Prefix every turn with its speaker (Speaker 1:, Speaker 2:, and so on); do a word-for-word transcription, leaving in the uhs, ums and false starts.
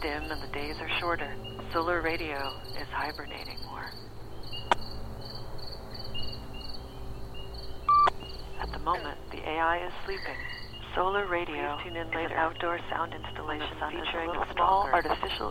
Speaker 1: dim and the days are shorter. Solar radio is hibernating more. At the moment, the A I is sleeping. Solar radio, tune in later, an outdoor sound installation featuring a small artificial